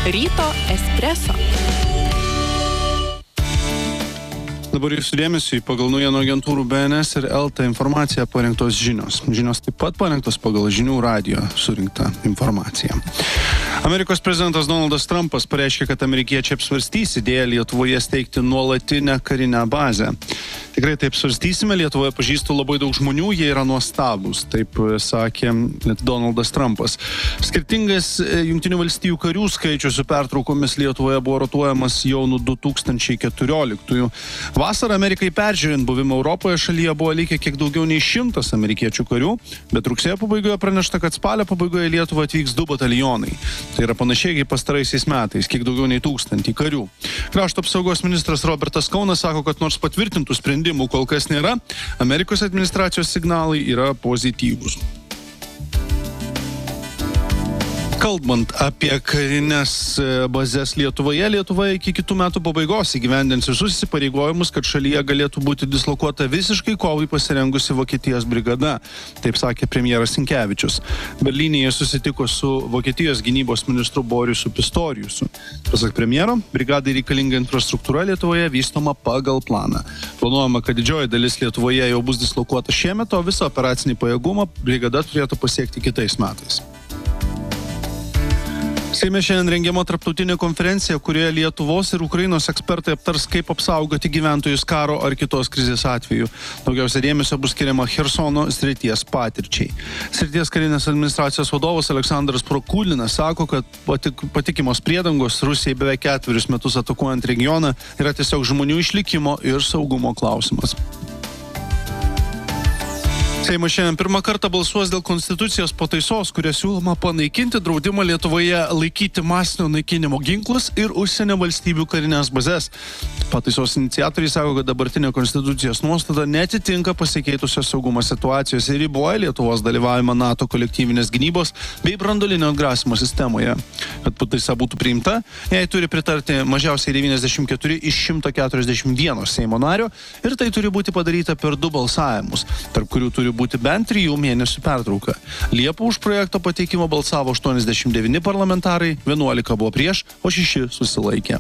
Ryto espreso. Dabar jūsų dėmesiui pagal naujienų agentūrų BNS ir LT informaciją parengtos žinios. Žinios taip pat parengtos pagal žinių radijo surinktą informaciją. Amerikos prezidentas Donaldas Trumpas pareiškė, kad amerikiečiai apsvarstys idėją Lietuvoje steigti nuolatinę karinę bazę. Tikrai taip svarstysime, Lietuvoje pažįstu labai daug žmonių, jie yra nuostabūs, taip sakė Donaldas Trumpas. Skirtingas Jungtinių valstijų karių skaičius su pertraukomis Lietuvoje buvo rotuojamas jau nuo 2014. Vasarą Amerikai peržiūrint buvimą Europoje šalyje buvo likę kiek daugiau nei 100 amerikiečių karių, bet rugsėjo pabaigoje pranešta, kad spalio pabaigoje į Lietuvą atvyks 2 batalionai. Tai yra panašiai kaip pastaraisiais metais, kiek daugiau nei 1000 karių. Krašto apsaugos ministras Robertas Kaunas sako, kad nors patvirtintų sprendimų kol kas nėra, Amerikos administracijos signalai yra pozityvūs. Kalbant apie karinės bazės Lietuvoje, Lietuva iki kitų metų pabaigos įgyvendins visus įsipareigojimus, kad šalyje galėtų būti dislokuota visiškai kovai pasirengusi Vokietijos brigada, taip sakė premjeras Sinkevičius. Berlyne susitiko su Vokietijos gynybos ministru Borisu Pistoriusu. Pasak premjero, brigadai reikalinga infrastruktūra Lietuvoje vystoma pagal planą. Planuojama, kad didžioji dalis Lietuvoje jau bus dislokuota šiemet, o visą operacinį pajėgumą brigada turėtų pasiekti kitais metais. Seime šiandien rengiama tarptautinė konferencija, kurioje Lietuvos ir Ukrainos ekspertai aptars, kaip apsaugoti gyventojus karo ar kitos krizės atveju. Daugiausia dėmesio bus skiriama Chersono srities patirčiai. Srities karinės administracijos vadovas Aleksandras Prokulinas sako, kad patikimos priedangos Rusijai beveik 4 metus atakuojant regioną yra tiesiog žmonių išlikimo ir saugumo klausimas. Seimas šiandien pirmą kartą balsuos dėl konstitucijos pataisos, kuria siūloma panaikinti draudimą Lietuvoje laikyti masinio naikinimo ginklus ir užsienio valstybių karinės bazės. Pataisos iniciatoriai sako, kad dabartinė konstitucijos nuostata neatitinka pasikeitusios saugumo situacijos ir riboja Lietuvos dalyvavimą NATO kolektyvinės gynybos bei branduolinio atgrasymo sistemoje. Kad pataisa būtų priimta, jai turi pritarti mažiausiai 94 iš 141 Seimo nario ir tai turi būti padaryta per 2 balsavimus, tarp kurių turi būti bent 3 mėnesių pertrauka. Liepą už projekto pateikimo balsavo 89 parlamentarai, 11 buvo prieš, o 6 susilaikė.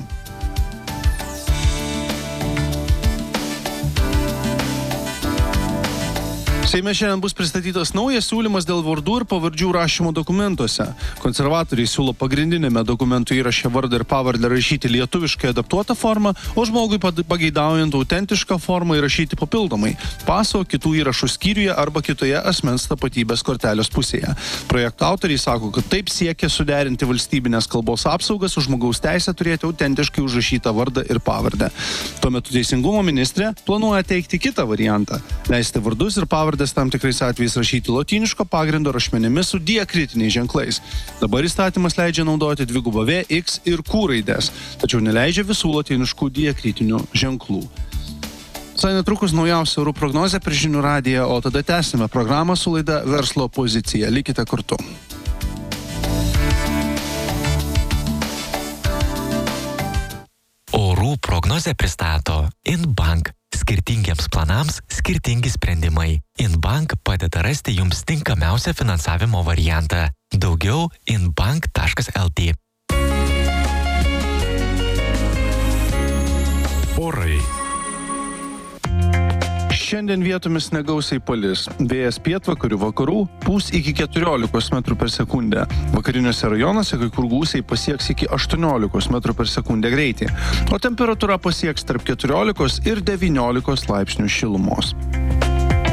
Seime šiandien bus pristatytas naujas siūlymas dėl vardų ir pavardžių rašymo dokumentuose. Konservatoriai siūlo pagrindinėme dokumentų įraše vardą ir pavardę rašyti lietuviškai adaptuotą formą, o žmogui pageidaujant autentišką formą įrašyti papildomai paso, kitų įrašų skyriuje arba kitoje asmens tapatybės kortelės pusėje. Projekto autoriai sako, kad taip siekia suderinti valstybinės kalbos apsaugą su žmogaus teisė turėti autentiškai užrašytą vardą ir pavardę. Tuo metu Teisingumo ministrė planuoja teikti kitą variantą – leisti vardus ir pavardės tam tikrais atvejais rašyti lotyniško pagrindo rašmenimis su diakritiniais ženklais. Dabar įstatymas leidžia naudoti dvigubą V, X ir Q raides, tačiau neleidžia visų lotyniškų diakritinių ženklų. Visai netrukus naujausia orų prognozė per žinių radiją, o tada tęsime programą su laida Verslo pozicija. Likite kartu. Orų prognozę pristato Inbank. Skirtingiems planams skirtingi sprendimai. Inbank padeda rasti jums tinkamiausią finansavimo variantą. Daugiau inbank.lt. Orai. Šiandien vietomis negausiai palis. Vėjas pietvakarių vakarų pūs iki 14 metrų per sekundę. Vakariniuose rajonuose kai kur gūsiai pasieks iki 18 metrų per sekundę greitį, o temperatūra pasieks tarp 14 ir 19 laipsnių šilumos.